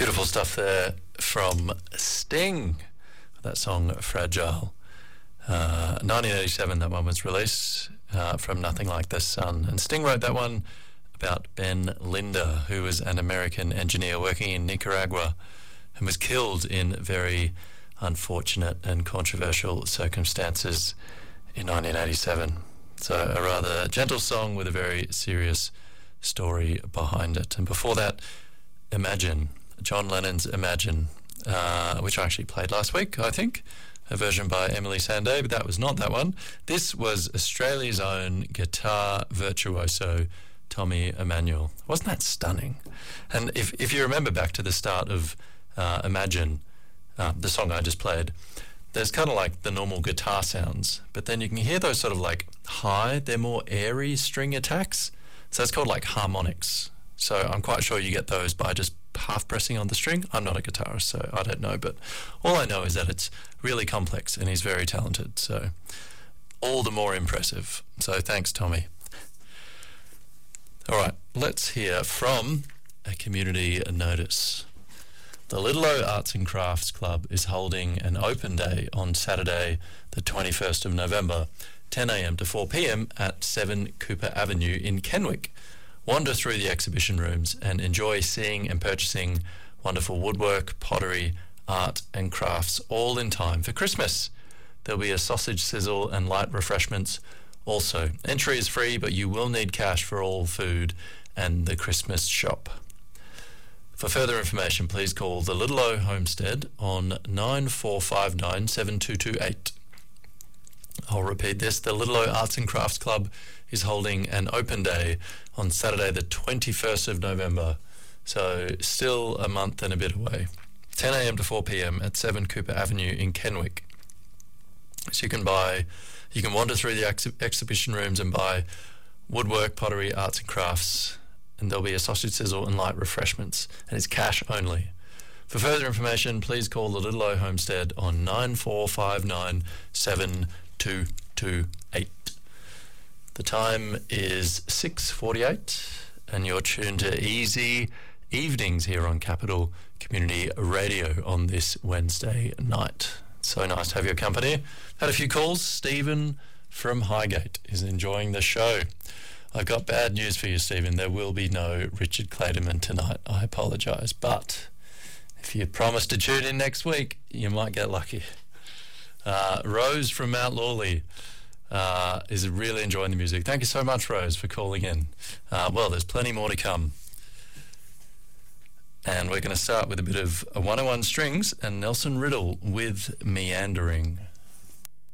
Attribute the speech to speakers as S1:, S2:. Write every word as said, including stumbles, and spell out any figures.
S1: Beautiful stuff there from Sting. That song, Fragile. Uh, nineteen eighty-seven, that one was released uh, from Nothing Like the Sun. And Sting wrote that one about Ben Linder, who was an American engineer working in Nicaragua and was killed in very unfortunate and controversial circumstances in nineteen eighty-seven. So a rather gentle song with a very serious story behind it. And before that, Imagine, John Lennon's Imagine, uh, which I actually played last week, I think, a version by Emily Sandé, but that was not that one. This was Australia's own guitar virtuoso, Tommy Emmanuel. Wasn't that stunning? And if, if you remember back to the start of uh, Imagine, uh, the song I just played, there's kind of like the normal guitar sounds, but then you can hear those sort of like high, they're more airy string attacks. So it's called like harmonics. So I'm quite sure you get those by just half pressing on the string. I'm not a guitarist, so I don't know, but all I know is that it's really complex and he's very talented, so all the more impressive. So thanks, Tommy. All right, let's hear from a community notice. The Little O Arts and Crafts Club is holding an open day on Saturday, the twenty-first of November, ten a.m. to four p.m. at seven Cooper Avenue in Kenwick. Wander through the exhibition rooms and enjoy seeing and purchasing wonderful woodwork, pottery, art and crafts, all in time for Christmas. There'll be a sausage sizzle and light refreshments. Also, entry is free, but you will need cash for all food and the Christmas shop. For further information, please call the Little O Homestead on nine four five nine, seven two two eight. I'll repeat this. The Little O Arts and Crafts Club is holding an open day on Saturday the twenty-first of November, so still a month and a bit away. ten a.m. to four p.m. at seven Cooper Avenue in Kenwick. So you can buy, you can wander through the ex- exhibition rooms and buy woodwork, pottery, arts and crafts, and there'll be a sausage sizzle and light refreshments, and it's cash only. For further information, please call the Little O Homestead on nine four five nine, seven two two eight. The time is six forty-eight, and you're tuned to Easy Evenings here on Capital Community Radio on this Wednesday night. So nice to have your company. Had a few calls. Stephen from Highgate is enjoying the show. I've got bad news for you, Stephen. There will be no Richard Clayderman tonight. I apologise, but if you promise to tune in next week, you might get lucky. Uh, Rose from Mount Lawley uh, is really enjoying the music. Thank you so much, Rose, for calling in. Uh, well, there's plenty more to come. And we're going to start with a bit of one oh one Strings and Nelson Riddle with Meandering.